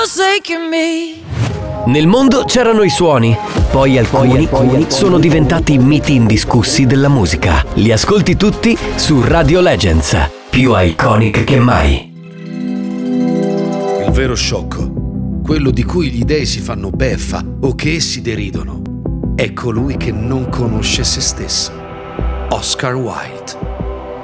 forsaken me. Nel mondo c'erano i suoni, poi alcuni sono diventati miti indiscussi della musica. Li ascolti tutti su Radio Legends, più iconic che mai. Il vero sciocco, quello di cui gli dei si fanno beffa o che essi deridono, è colui che non conosce se stesso. Oscar Wilde.